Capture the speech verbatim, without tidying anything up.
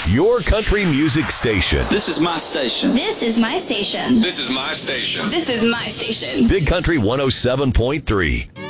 Your country music station. This is my station. This is my station. This is my station. This is my station. Big Country one oh seven point three.